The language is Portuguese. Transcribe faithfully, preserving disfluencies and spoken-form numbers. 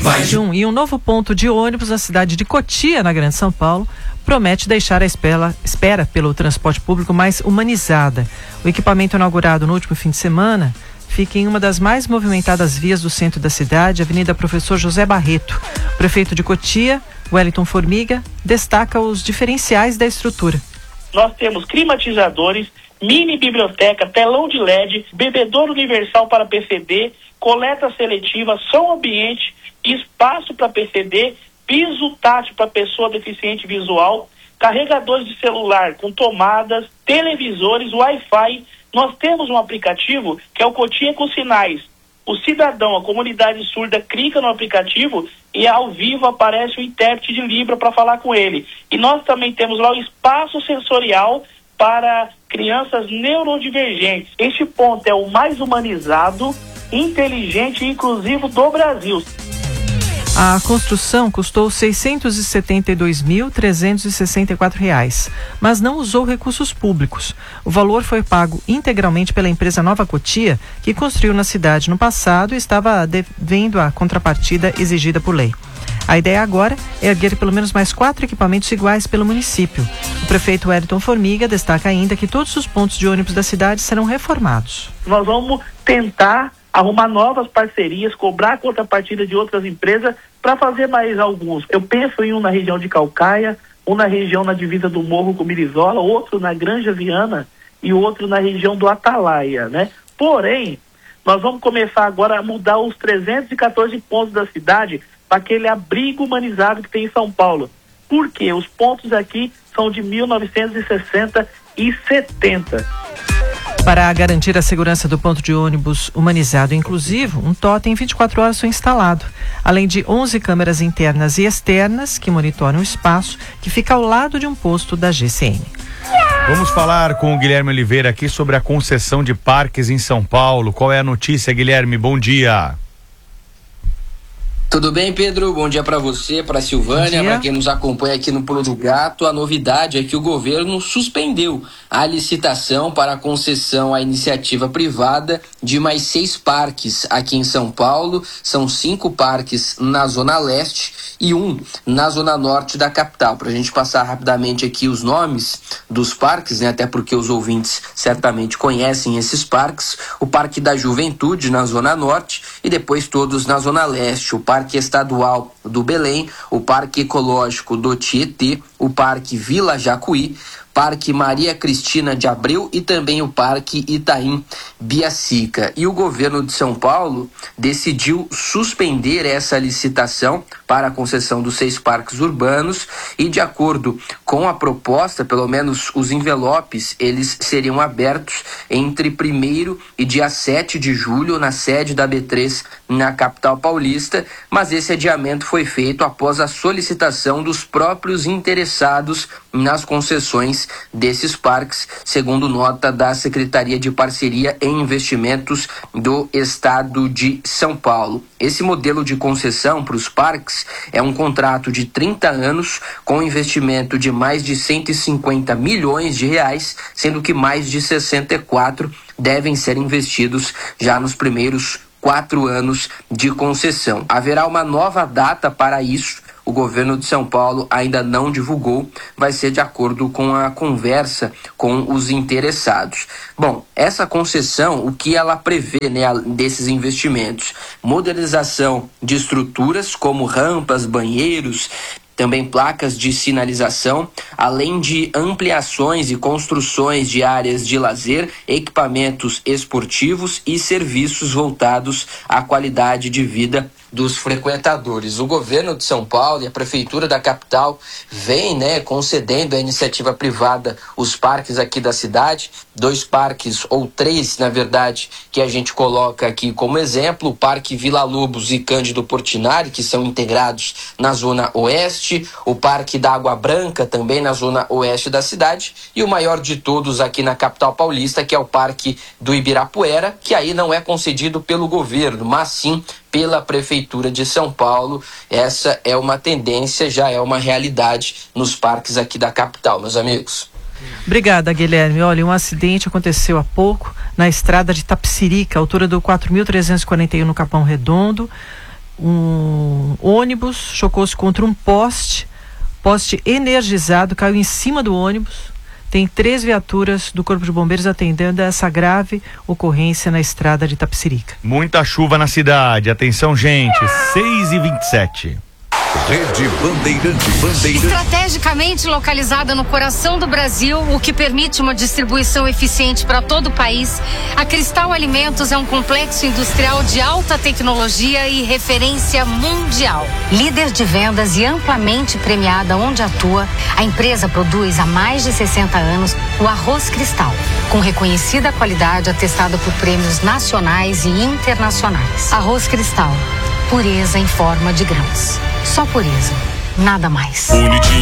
Um, e um novo ponto de ônibus na cidade de Cotia, na Grande São Paulo, promete deixar a espera, espera pelo transporte público mais humanizada. O equipamento inaugurado no último fim de semana fica em uma das mais movimentadas vias do centro da cidade, Avenida Professor José Barreto. O prefeito de Cotia, Wellington Formiga, destaca os diferenciais da estrutura. Nós temos climatizadores, mini biblioteca, telão de L E D, bebedouro universal para P C D, coleta seletiva, som ambiente, espaço para P C D, piso tátil para pessoa deficiente visual, carregadores de celular com tomadas, televisores, Wi-Fi. Nós temos um aplicativo que é o Cotia com Sinais. O cidadão, a comunidade surda, clica no aplicativo e ao vivo aparece o intérprete de Libra para falar com ele. E nós também temos lá o espaço sensorial para crianças neurodivergentes. Este ponto é o mais humanizado, inteligente e inclusivo do Brasil. A construção custou seiscentos e setenta e dois mil, trezentos e sessenta e quatro reais, mas não usou recursos públicos. O valor foi pago integralmente pela empresa Nova Cotia, que construiu na cidade no passado e estava devendo a contrapartida exigida por lei. A ideia agora é erguer pelo menos mais quatro equipamentos iguais pelo município. O prefeito Wellington Formiga destaca ainda que todos os pontos de ônibus da cidade serão reformados. Nós vamos tentar arrumar novas parcerias, cobrar a contrapartida de outras empresas para fazer mais alguns. Eu penso em um na região de Calcaia, um na região na divisa do Morro com Mirizola, outro na Granja Viana e outro na região do Atalaia, né? Porém, nós vamos começar agora a mudar os trezentos e quatorze pontos da cidade para aquele abrigo humanizado que tem em São Paulo. Por quê? Os pontos aqui são de mil novecentos e sessenta e setenta. Para garantir a segurança do ponto de ônibus humanizado e inclusivo, um totem vinte e quatro horas foi instalado, além de onze câmeras internas e externas que monitoram o espaço que fica ao lado de um posto da G C M. Vamos falar com o Guilherme Oliveira aqui sobre a concessão de parques em São Paulo. Qual é a notícia, Guilherme? Bom dia. Tudo bem, Pedro? Bom dia para você, para Silvânia, para quem nos acompanha aqui no Pulo do Gato. A novidade é que o governo suspendeu a licitação para a concessão à iniciativa privada de mais seis parques aqui em São Paulo. São cinco parques na Zona Leste e um na Zona Norte da capital. Para a gente passar rapidamente aqui os nomes dos parques, né? Até porque os ouvintes certamente conhecem esses parques. O Parque da Juventude na Zona Norte e depois todos na Zona Leste. O Parque Estadual do Belém, o Parque Ecológico do Tietê, o Parque Vila Jacuí, Parque Maria Cristina de Abreu e também o Parque Itaim Biacica. E o governo de São Paulo decidiu suspender essa licitação para a concessão dos seis parques urbanos e, de acordo com a proposta, pelo menos os envelopes, eles seriam abertos entre primeiro e dia sete de julho na sede da B três na capital paulista, mas esse adiamento foi feito após a solicitação dos próprios interessados nas concessões desses parques, segundo nota da Secretaria de Parceria em Investimentos do Estado de São Paulo. Esse modelo de concessão para os parques é um contrato de trinta anos com investimento de mais de cento e cinquenta milhões de reais, sendo que mais de sessenta e quatro devem ser investidos já nos primeiros quatro anos de concessão. Haverá uma nova data para isso. O governo de São Paulo ainda não divulgou, vai ser de acordo com a conversa com os interessados. Bom, essa concessão, o que ela prevê, né, desses investimentos? Modernização de estruturas como rampas, banheiros, também placas de sinalização, além de ampliações e construções de áreas de lazer, equipamentos esportivos e serviços voltados à qualidade de vida dos frequentadores. O governo de São Paulo e a prefeitura da capital vem, né, concedendo à iniciativa privada os parques aqui da cidade, dois parques ou três, na verdade, que a gente coloca aqui como exemplo, o Parque Vila Lobos e Cândido Portinari, que são integrados na Zona Oeste, o Parque da Água Branca, também na Zona Oeste da cidade, e o maior de todos aqui na capital paulista, que é o Parque do Ibirapuera, que aí não é concedido pelo governo, mas sim pela Prefeitura de São Paulo. Essa é uma tendência, já é uma realidade nos parques aqui da capital, meus amigos. Obrigada, Guilherme. Olha, um acidente aconteceu há pouco na estrada de Tapsirica, altura do quatro mil trezentos e quarenta e um no Capão Redondo. Um, ônibus chocou-se contra um poste, poste energizado, caiu em cima do ônibus. Tem três viaturas do Corpo de Bombeiros atendendo a essa grave ocorrência na estrada de Itapecerica. Muita chuva na cidade. Atenção, gente. seis e vinte e sete. Rede Bandeirante. Bandeirante. Estrategicamente localizada no coração do Brasil, o que permite uma distribuição eficiente para todo o país, a Cristal Alimentos é um complexo industrial de alta tecnologia e referência mundial. Líder de vendas e amplamente premiada onde atua, a empresa produz há mais de sessenta anos o arroz Cristal, com reconhecida qualidade atestada por prêmios nacionais e internacionais. Arroz Cristal, pureza em forma de grãos. Só pureza, nada mais.